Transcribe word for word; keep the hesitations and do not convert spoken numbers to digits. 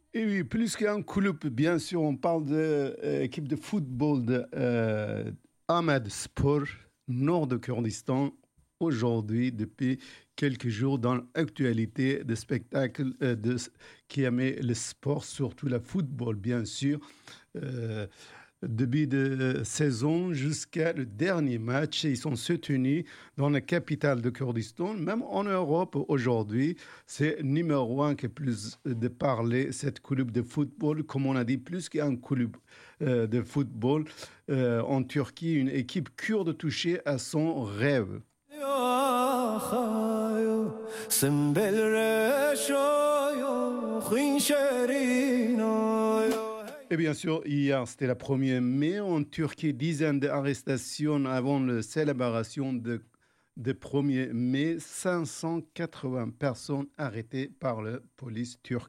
Et oui, plus qu'un club, bien sûr, on parle de euh, équipe de football de euh, Ahmed Sport, nord de Kurdistan, aujourd'hui, depuis quelques jours, dans l'actualité des spectacles euh, de, qui aimait le sport, surtout le football, bien sûr. Euh, Début de saison jusqu'à le dernier match. Ils sont soutenus dans la capitale de Kurdistan. Même en Europe aujourd'hui, c'est numéro un qui est plus de parler, cette club de football. Comme on a dit, plus qu'un club euh, de football. Euh, en Turquie, une équipe kurde touchée à son rêve. Et bien sûr, hier, c'était le premier mai en Turquie, dizaines d'arrestations avant la célébration de, de premier mai, cinq cent quatre-vingts personnes arrêtées par la police turque.